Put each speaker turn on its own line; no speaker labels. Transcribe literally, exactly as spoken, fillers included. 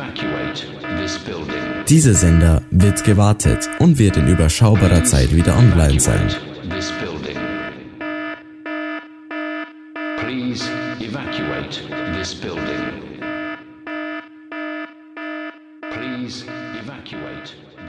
evacuate this building.
Dieser Sender wird gewartet und wird in überschaubarer Zeit wieder online sein.
This building. Please evacuate this building. Please evacuate